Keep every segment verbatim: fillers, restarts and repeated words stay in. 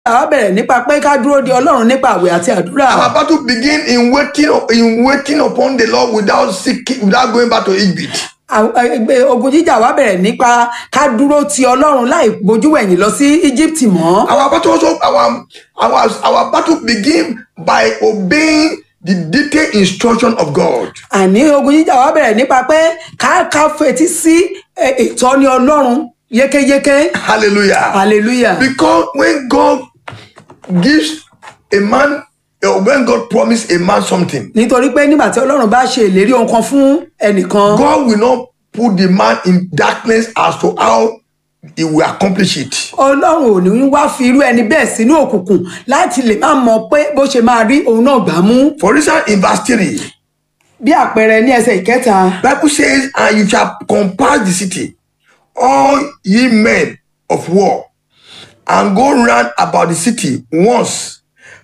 a bẹ̀rẹ̀ nípa pé ká dúró de Ọlọ́run nípa àwẹ̀ àti àdúrà. Our battle begin in waiting in waiting upon the Lord without seeking without going back to Egypt. Ogun jíjà wa bẹ̀rẹ̀ nípa ká dúró ti Ọlọ́run láì bójú wẹ̀yìn lọ sí Egypt mọ́. Our battle also our our our battle begin by obeying the detailed instruction of God. Àní ogun jíjà wa bẹ̀rẹ̀ nípa pé ká ká fetí sí ìtọ́ni Ọlọ́run yékéyéké. Hallelujah. Hallelujah. Because when God gives a man or when God promised a man something, nítorí pé nígbà tí Ọlọ́run bá ṣe ìlérí ohun kan fún ẹnìkan, God will not put the man in darkness as to how he will accomplish it. Ọlọ́run ò ní wá fi irú ẹni bẹ́ẹ̀ sínú òkùnkùn láti lè máa mọ̀ pé bó ṣe máa rí òun náà gbà mú. For instance, in verse three, bí àpẹẹrẹ ní ẹsẹ̀ ìkẹta, Bible says, "And you shall compass the city, all ye men of war, and go round about the city once.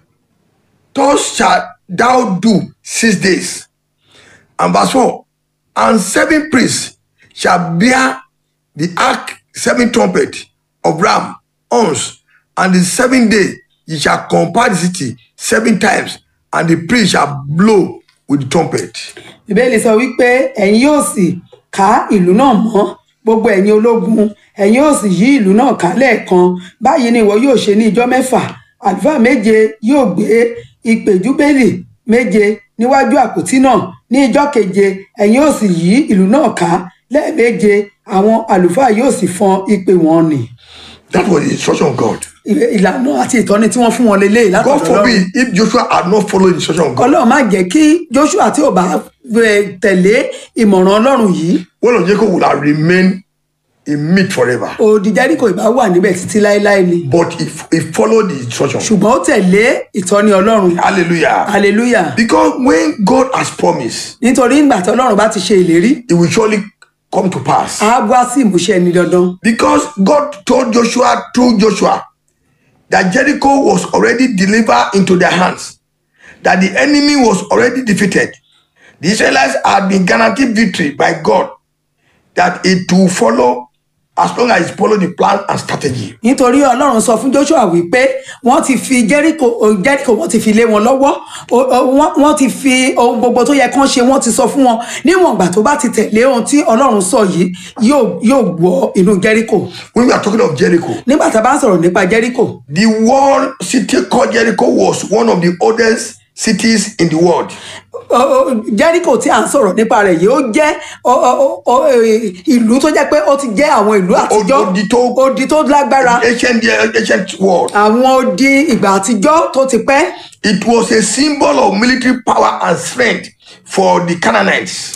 Thus shalt thou do six days." And verse four, "And seven priests shall bear the ark, seven trumpets of ram horns, and the seventh day ye shall compass the city seven times, and the priest shall blow with the trumpet." Bíbélì sọ wípé ẹ̀yin yóò sì ká ìlú náà mọ́, gbogbo ẹ̀yin ológun, ẹ̀yin yóò sì yí ìlú náà ká lẹ́ẹ̀kan. Báyìí ni ìwọ yóò ṣe ní ijọ́ mẹ́fà. Àlùfáà méje yóò gbé ìpè júbélì méje níwájú àpótí náà. Ní ijọ́ keje ẹ̀yin yóò sì yí ìlú náà ká lẹ́ẹ̀méje. Àwọn àlùfáà yóò sì fọn ìpè wọn nì. That was the instruction of God. Ìlànà àti ìtọ́ni tí wọ́n fún wọn lélẹ́yìí látọ̀dọ̀ God Ọlọ́run. forbid if Joshua had not followed the instruction of God. Ọlọ́run má jẹ́ kí Joshua tí ò bá tẹ̀lé ìmọ̀ràn Ọlọ́run yìí, Well of Jacob would have remained in meat forever. odi Jẹ́ríkò ìbá wà níbẹ̀ títí láéláé ni. But he, he followed the instruction. Ṣùgbọ́n ó tẹ̀lé ìtọ́ni Ọlọ́run. Hallelujah. Hallelujah. Because when God has promised, Nítorí ìgbà tí Ọlọ́run bá ti ṣe ìlérí, it will surely come to pass. á wá sí ìmúṣẹ ní dandan. Because God told Joshua through Joshua that Jericho was already delivered into their hands, that the enemy was already defeated. The Israelites had been guaranteed victory by God, that it will follow as long as it follow the plan and strategy. Nítorí Ọlọ́run sọ fún Joshua wípé wọ́n ti fi Jẹ́ríkò Jẹ́ríkò wọ́n ti fi lé wọn lọ́wọ́, wọ́n ti fi ohun gbogbo tó yẹ kán ṣe wọ́n ti sọ fún wọn. Níwọ̀n ìgbà tó bá ti tẹ̀lé ohun tí Ọlọ́run sọ yìí, yóò yóò wọ inú Jẹ́ríkò. When we are talking of Jericho, Nígbà tá a bá ń sọ̀rọ̀ nípa Jẹ́ríkò, the wall city called Jericho was one of the oldest cities in the world. Jẹ́ríkò tí à ń sọ̀rọ̀ nípa rẹ̀ yìí ó jẹ́ ìlú tó jẹ́ pé ó ti jẹ́ àwọn ìlú àtijọ́, Odi tó odi tó lágbára, ancient ancient world. àwọn odi ìgbà àtijọ́ tó ti pẹ́. It was a symbol of military power and strength for the Canaanites.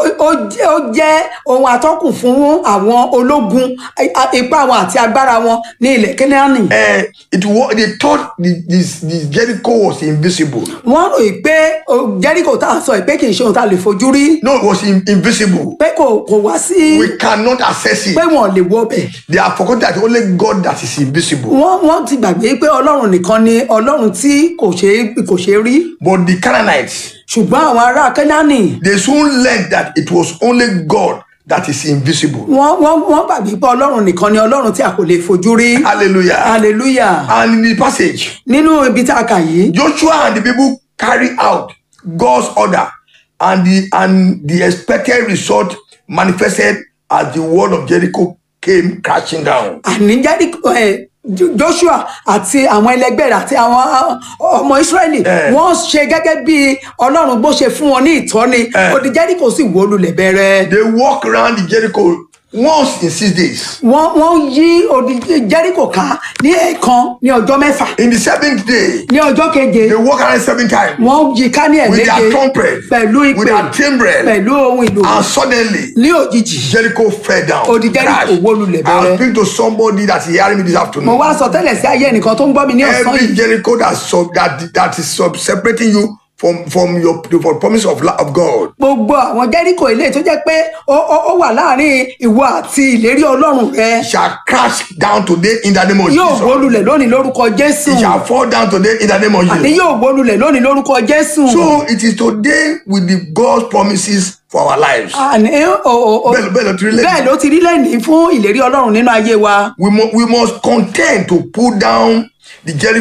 Ó jẹ́ ohun atọ́kùn fún àwọn ológun, ipá wọn àti agbára wọn ní ilẹ̀ Kénáánì. Uh, it was they thought the, this, this Jericho was invisible. Wọ́n rò pé Jẹ́ríkò tá à ń sọ pé kì í ṣe ohun tá a lè fojú rí. No, it was in, invisible. Pé kò kò wá sí. We cannot access it. Pé wọn lè wọ bẹ̀. They have forgotten that only God that is invisible. Wọ́n wọ́n ti gbàgbé pé Ọlọ́run nìkan ni Ọlọ́run tí kò ṣe kò ṣe rí. But the Canaanites, Ṣùgbọ́n àwọn ará Kénáánì, they soon learned that it was only God that is invisible. wọ́n wọ́n wọ́n gbàgbé pé Ọlọ́run nìkan ni Ọlọ́run tí a kò lè fojú rí. Hallelujah. Hallelujah. And in the passage, Nínú ibi tá a kà yìí, Joshua and the people carry out God's order, and the and the expected result manifested as the wall of Jericho came crashing down. àní Jẹ́ríkò ẹ̀ Joshua àti àwọn ẹlẹgbẹ́ rẹ̀ àti àwọn ọmọ Ísírẹ́lì wọ́n ṣe gẹ́gẹ́ bí Ọlọ́run bó ṣe fún wọn ní ìtọ́ni. Odi Jẹ́ríkò sì wó lulẹ̀ bẹ̀rẹ̀. They walk around the Jericho once in six days. Wọ́n wọ́n yí odi Jẹ́ríkò ká ní ẹ̀ẹ̀kan ní ọjọ́ mẹ́fà. In the seventh day, Ní ọjọ́ keje, they walk around seven times wọ́n yí ká ní with ẹ̀ẹ̀méje their trumpet, pẹ̀lú with ìpè, their timbrel, pẹ̀lú ohun ìlú. and suddenly Ní òjijì, Jericho fell down. odi Jẹ́ríkò wó lulẹ̀ I bẹ̀rẹ̀. speak to somebody that is hearing me this Mo afternoon. wá sọ tẹ́lẹ̀ sí ayé ẹnìkan tó ń gbọ́ mi ní ọ̀sán Every yìí. Jericho that sub, that that is sub, separating you from from your for promise of of God. Gbogbo àwọn Jẹ́ríkò ilé tó jẹ́ pé ó ó wà láàrin ìwọ àti ìlérí Ọlọ́run rẹ Shall crash down today in the name of yóò wó Jesus. lulẹ̀ lónìí lórúkọ Jésù. It shall fall down today in the name of Àní Jesus. yóò wó lulẹ̀ lónìí lórúkọ Jésù. So it is today with the God's promises for our lives. Àní o o o Bẹ́ẹ̀ bẹ́ẹ̀ ló ti rí lẹ́yìn. bẹ́ẹ̀ ló ti rí lẹ́nìí fún ìlérí Ọlọ́run nínú ayé wa. We must we must contend to pull down the Jericho